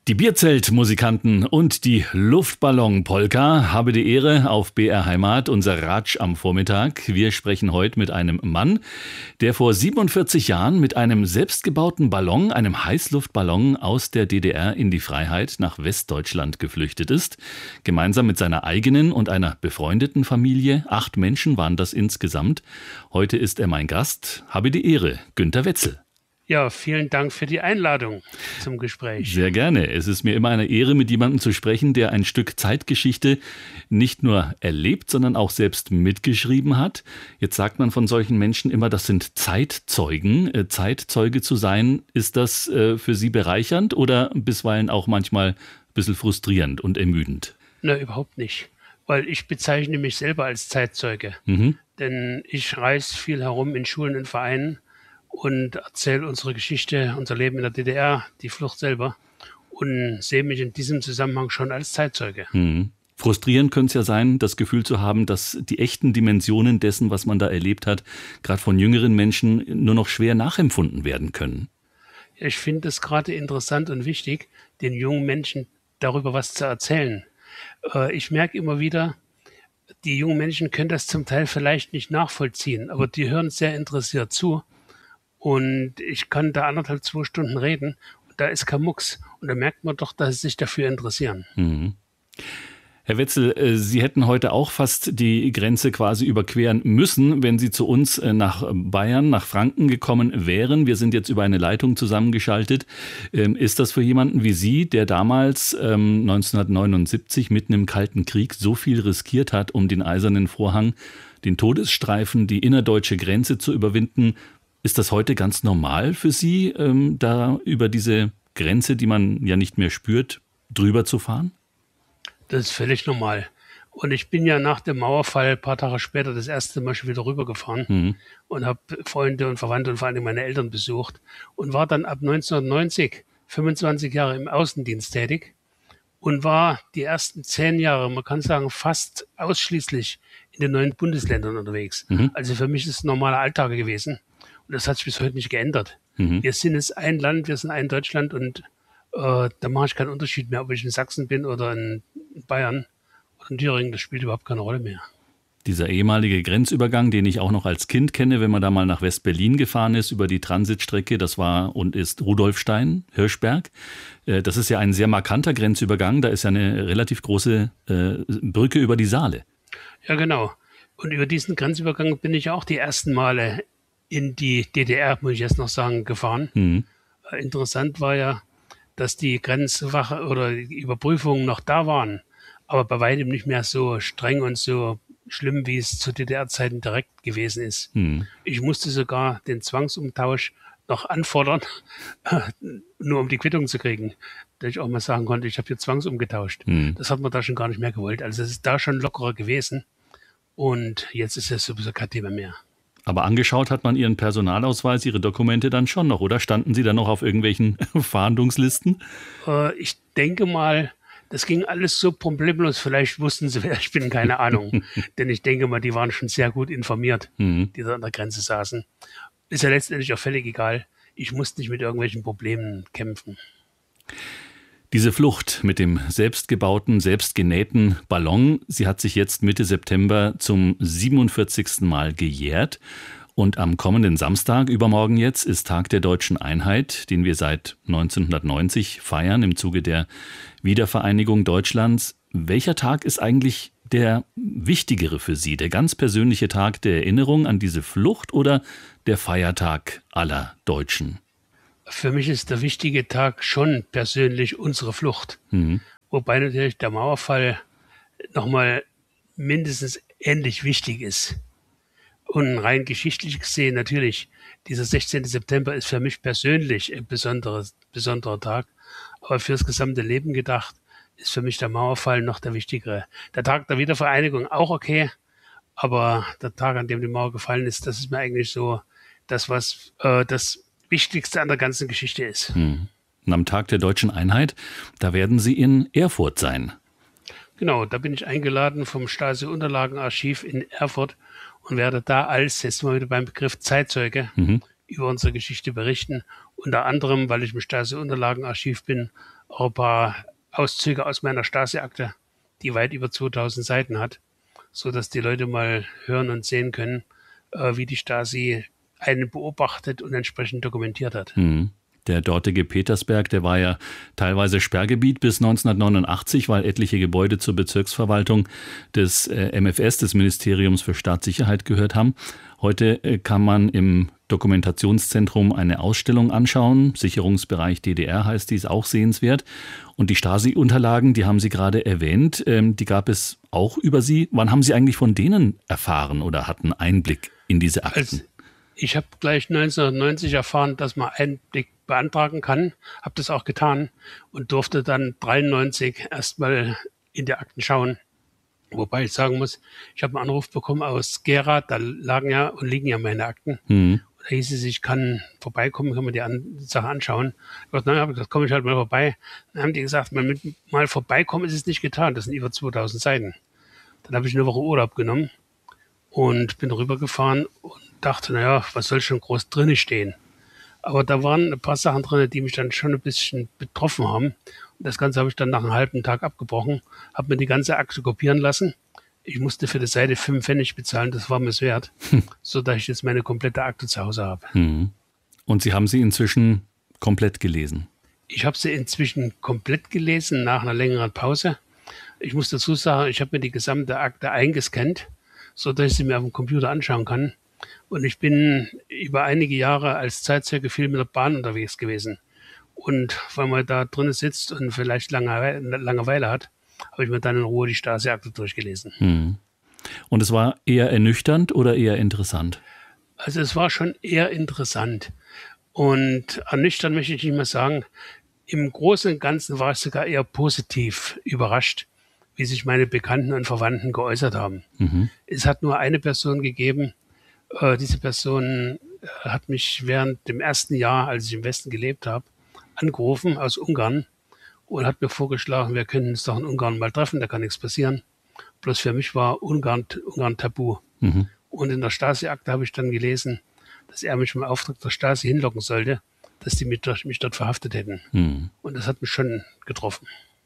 Die Bierzeltmusikanten und die Luftballon-Polka habe die Ehre auf BR Heimat, unser Ratsch am Vormittag. Wir sprechen heute mit einem Mann, der vor 47 Jahren mit einem selbstgebauten Ballon, einem Heißluftballon aus der DDR in die Freiheit nach Westdeutschland geflüchtet ist. Gemeinsam mit seiner eigenen und einer befreundeten Familie. 8 Menschen waren das insgesamt. Heute ist er mein Gast. Habe die Ehre, Günter Wetzel. Ja, vielen Dank für die Einladung zum Gespräch. Sehr gerne. Es ist mir immer eine Ehre, mit jemandem zu sprechen, der ein Stück Zeitgeschichte nicht nur erlebt, sondern auch selbst mitgeschrieben hat. Jetzt sagt man von solchen Menschen immer, das sind Zeitzeugen. Zeitzeuge zu sein, ist das für Sie bereichernd oder bisweilen auch manchmal ein bisschen frustrierend und ermüdend? Na, überhaupt nicht, weil ich bezeichne mich selber als Zeitzeuge. Denn ich reise viel herum in Schulen und Vereinen und erzähle unsere Geschichte, unser Leben in der DDR, die Flucht selber und sehe mich in diesem Zusammenhang schon als Zeitzeuge. Frustrierend könnte es ja sein, das Gefühl zu haben, dass die echten Dimensionen dessen, was man da erlebt hat, gerade von jüngeren Menschen nur noch schwer nachempfunden werden können. Ich finde es gerade interessant und wichtig, den jungen Menschen darüber was zu erzählen. Ich merke immer wieder, die jungen Menschen können das zum Teil vielleicht nicht nachvollziehen, aber die hören sehr interessiert zu. Und ich kann da 1,5, 2 Stunden reden und da ist kein Mucks. Und da merkt man doch, dass sie sich dafür interessieren. Herr Wetzel, Sie hätten heute auch fast die Grenze quasi überqueren müssen, wenn Sie zu uns nach Bayern, nach Franken gekommen wären. Wir sind jetzt über eine Leitung zusammengeschaltet. Ist das für jemanden wie Sie, der damals 1979 mitten im Kalten Krieg so viel riskiert hat, um den Eisernen Vorhang, den Todesstreifen, die innerdeutsche Grenze zu überwinden, ist das heute ganz normal für Sie, da über diese Grenze, die man ja nicht mehr spürt, drüber zu fahren? Das ist völlig normal. Und ich bin ja nach dem Mauerfall ein paar Tage später das erste Mal schon wieder rübergefahren und habe Freunde und Verwandte und vor allem meine Eltern besucht und war dann ab 1990 25 Jahre im Außendienst tätig und war die ersten 10 Jahre, man kann sagen, fast ausschließlich in den 9 Bundesländern unterwegs. Also für mich ist es ein normaler Alltag gewesen. Und das hat sich bis heute nicht geändert. Wir sind jetzt ein Land, wir sind ein Deutschland und da mache ich keinen Unterschied mehr, ob ich in Sachsen bin oder in Bayern oder in Thüringen, das spielt überhaupt keine Rolle mehr. Dieser ehemalige Grenzübergang, den ich auch noch als Kind kenne, wenn man da mal nach West-Berlin gefahren ist, über die Transitstrecke, das war und ist Rudolfstein, Hirschberg. Das ist ja ein sehr markanter Grenzübergang, da ist ja eine relativ große Brücke über die Saale. Ja, genau. Und über diesen Grenzübergang bin ich auch die ersten Male in die DDR, muss ich jetzt noch sagen, gefahren. Interessant war ja, dass die Grenzwache oder die Überprüfungen noch da waren, aber bei weitem nicht mehr so streng und so schlimm, wie es zu DDR-Zeiten direkt gewesen ist. Ich musste sogar den Zwangsumtausch noch anfordern, nur um die Quittung zu kriegen, dass ich auch mal sagen konnte, ich habe hier zwangsumgetauscht. Das hat man da schon gar nicht mehr gewollt. Also es ist da schon lockerer gewesen und jetzt ist es sowieso kein Thema mehr. Aber angeschaut hat man Ihren Personalausweis, Ihre Dokumente dann schon noch, oder? Standen Sie dann noch auf irgendwelchen Fahndungslisten? Ich denke mal, das ging alles so problemlos. Vielleicht wussten sie, wer ich bin, keine Ahnung. Denn ich denke mal, die waren schon sehr gut informiert, die da an der Grenze saßen. Ist ja letztendlich auch völlig egal. Ich musste nicht mit irgendwelchen Problemen kämpfen. Diese Flucht mit dem selbstgebauten, selbstgenähten Ballon, sie hat sich jetzt Mitte September zum 47. Mal gejährt. Und am kommenden Samstag, übermorgen jetzt, ist Tag der Deutschen Einheit, den wir seit 1990 feiern im Zuge der Wiedervereinigung Deutschlands. Welcher Tag ist eigentlich der wichtigere für Sie? Der ganz persönliche Tag der Erinnerung an diese Flucht oder der Feiertag aller Deutschen? Für mich ist der wichtige Tag schon persönlich unsere Flucht. Wobei natürlich der Mauerfall nochmal mindestens ähnlich wichtig ist. Und rein geschichtlich gesehen natürlich, dieser 16. September ist für mich persönlich ein besonderer Tag. Aber fürs gesamte Leben gedacht, ist für mich der Mauerfall noch der wichtigere. Der Tag der Wiedervereinigung auch okay, aber der Tag, an dem die Mauer gefallen ist, das ist mir eigentlich so das, was das Wichtigste an der ganzen Geschichte ist. Und am Tag der Deutschen Einheit, da werden Sie in Erfurt sein. Genau, da bin ich eingeladen vom Stasi-Unterlagenarchiv in Erfurt und werde da als, jetzt mal wieder beim Begriff Zeitzeuge, über unsere Geschichte berichten Unter anderem, weil ich im Stasi-Unterlagenarchiv bin, auch ein paar Auszüge aus meiner Stasi-Akte, die weit über 2000 Seiten hat, so dass die Leute mal hören und sehen können, wie die Stasi einen beobachtet und entsprechend dokumentiert hat. Der dortige Petersberg, der war ja teilweise Sperrgebiet bis 1989, weil etliche Gebäude zur Bezirksverwaltung des MFS, des Ministeriums für Staatssicherheit, gehört haben. Heute kann man im Dokumentationszentrum eine Ausstellung anschauen. Sicherungsbereich DDR heißt die, ist auch sehenswert. Und die Stasi-Unterlagen, die haben Sie gerade erwähnt, die gab es auch über Sie. Wann haben Sie eigentlich von denen erfahren oder hatten Einblick in diese Akten? Ich habe gleich 1990 erfahren, dass man Einblick beantragen kann, habe das auch getan und durfte dann 1993 erstmal in die Akten schauen. Wobei ich sagen muss, ich habe einen Anruf bekommen aus Gera, da liegen ja meine Akten. Da hieß es, ich kann vorbeikommen, kann man die Sache anschauen. Ich habe gesagt, da komme ich halt mal vorbei. Dann haben die gesagt, mal vorbeikommen ist es nicht getan, das sind über 2000 Seiten. Dann habe ich eine Woche Urlaub genommen und bin rübergefahren und dachte, naja, was soll schon groß drin stehen? Aber da waren ein paar Sachen drin, die mich dann schon ein bisschen betroffen haben. Und das Ganze habe ich dann nach einem halben Tag abgebrochen, habe mir die ganze Akte kopieren lassen. Ich musste für die Seite 5 Pfennig bezahlen, das war mir es wert, sodass ich jetzt meine komplette Akte zu Hause habe. Und Sie haben sie inzwischen komplett gelesen? Ich habe sie inzwischen komplett gelesen, nach einer längeren Pause. Ich muss dazu sagen, ich habe mir die gesamte Akte eingescannt, sodass ich sie mir auf dem Computer anschauen kann. Und ich bin über einige Jahre als Zeitzeuge viel mit der Bahn unterwegs gewesen. Und weil man da drinnen sitzt und vielleicht Langeweile hat, habe ich mir dann in Ruhe die Stasi-Akte durchgelesen. Und es war eher ernüchternd oder eher interessant? Also es war schon eher interessant. Und ernüchternd möchte ich nicht mehr sagen. Im Großen und Ganzen war ich sogar eher positiv überrascht, wie sich meine Bekannten und Verwandten geäußert haben. Es hat nur eine Person gegeben. Diese Person hat mich während dem ersten Jahr, als ich im Westen gelebt habe, angerufen aus Ungarn und hat mir vorgeschlagen, wir könnten uns doch in Ungarn mal treffen, da kann nichts passieren. Bloß für mich war Ungarn tabu. Und in der Stasi-Akte habe ich dann gelesen, dass er mich im Auftrag der Stasi hinlocken sollte, dass die mich dort verhaftet hätten. Und das hat mich schon getroffen.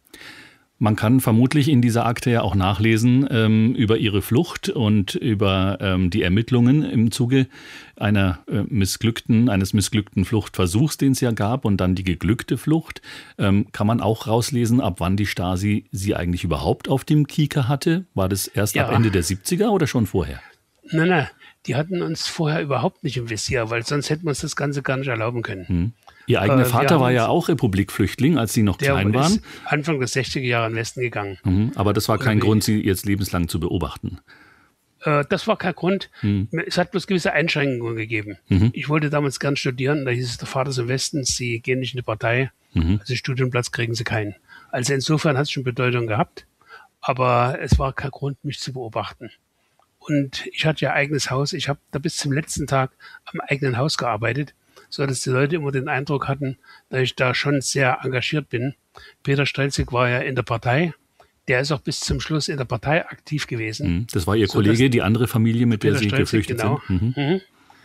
Man kann vermutlich in dieser Akte ja auch nachlesen über Ihre Flucht und über die Ermittlungen im Zuge eines missglückten Fluchtversuchs, den es ja gab, und dann die geglückte Flucht. Kann man auch rauslesen, ab wann die Stasi Sie eigentlich überhaupt auf dem Kieker hatte? War das erst ab Ende der 70er oder schon vorher? Nein, die hatten uns vorher überhaupt nicht im Visier, weil sonst hätten wir uns das Ganze gar nicht erlauben können. Ihr eigener Vater war ja auch Republikflüchtling, als Sie noch klein waren. Der ist Anfang der 60er Jahre in den Westen gegangen. Aber das war kein Grund, Sie jetzt lebenslang zu beobachten? Das war kein Grund. Es hat bloß gewisse Einschränkungen gegeben. Ich wollte damals gern studieren. Da hieß es, der Vater ist im Westen, Sie gehen nicht in die Partei. Also Studienplatz kriegen Sie keinen. Also insofern hat es schon Bedeutung gehabt. Aber es war kein Grund, mich zu beobachten. Und ich hatte ja eigenes Haus. Ich habe da bis zum letzten Tag am eigenen Haus gearbeitet, so dass die Leute immer den Eindruck hatten, dass ich da schon sehr engagiert bin. Peter Strelzig war ja in der Partei. Der ist auch bis zum Schluss in der Partei aktiv gewesen. Das war Ihr Kollege, die andere Familie, mit der Sie geflüchtet sind?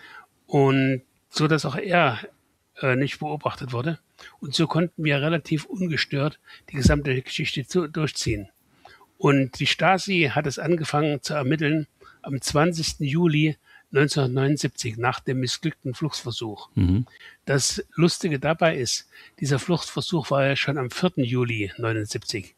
Und so, dass auch er nicht beobachtet wurde. Und so konnten wir relativ ungestört die gesamte Geschichte durchziehen. Und die Stasi hat es angefangen zu ermitteln am 20. Juli 1979 nach dem missglückten Fluchtversuch. Das Lustige dabei ist, dieser Fluchtversuch war ja schon am 4. Juli 1979.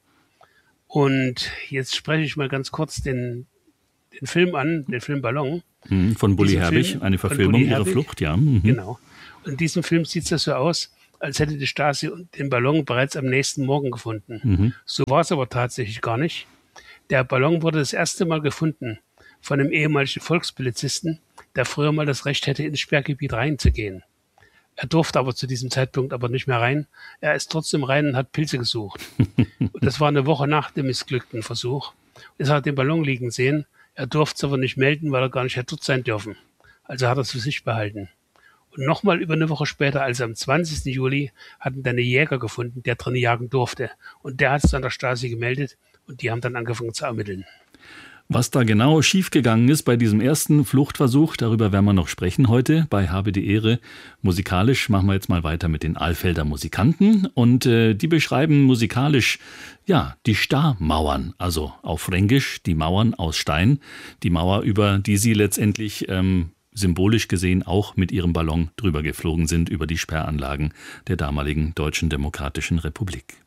Und jetzt spreche ich mal ganz kurz den Film an, den Film Ballon. Von Bully Herbig, eine Verfilmung Ihrer Flucht, ja. Genau. Und in diesem Film sieht es so aus, als hätte die Stasi den Ballon bereits am nächsten Morgen gefunden. So war es aber tatsächlich gar nicht. Der Ballon wurde das erste Mal gefunden von einem ehemaligen Volkspolizisten, der früher mal das Recht hätte, ins Sperrgebiet reinzugehen. Er durfte aber zu diesem Zeitpunkt aber nicht mehr rein. Er ist trotzdem rein und hat Pilze gesucht. Und das war eine Woche nach dem missglückten Versuch. Er hat den Ballon liegen sehen. Er durfte es aber nicht melden, weil er gar nicht hätte dort sein dürfen. Also hat er es für sich behalten. Und nochmal über eine Woche später, also am 20. Juli, hatten dann einen Jäger gefunden, der drin jagen durfte. Und der hat es dann der Stasi gemeldet und die haben dann angefangen zu ermitteln. Was da genau schiefgegangen ist bei diesem ersten Fluchtversuch, darüber werden wir noch sprechen heute bei Habe die Ehre. Musikalisch machen wir jetzt mal weiter mit den Alfelder Musikanten und die beschreiben musikalisch die Starmauern, also auf Fränkisch die Mauern aus Stein, die Mauer, über die sie letztendlich symbolisch gesehen auch mit ihrem Ballon drüber geflogen sind, über die Sperranlagen der damaligen Deutschen Demokratischen Republik.